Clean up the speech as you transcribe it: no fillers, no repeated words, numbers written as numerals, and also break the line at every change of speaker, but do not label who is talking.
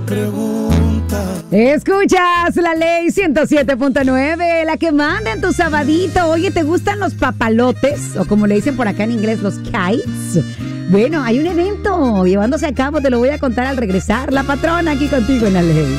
Escuchas la ley 107.9, la que manda en tu sabadito. Oye, ¿te gustan los papalotes? O como le dicen por acá en inglés, los kites. Bueno, hay un evento llevándose a cabo, te lo voy a contar al regresar. La patrona aquí contigo en la ley.